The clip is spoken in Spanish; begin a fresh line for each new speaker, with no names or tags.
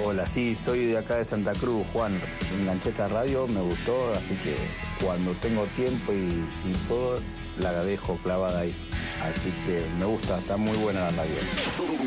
Hola, sí, soy de acá de Santa Cruz, Juan. Enganché esta radio, me gustó, así que cuando tengo tiempo y todo, la dejo clavada ahí. Así que me gusta, está muy buena la radio.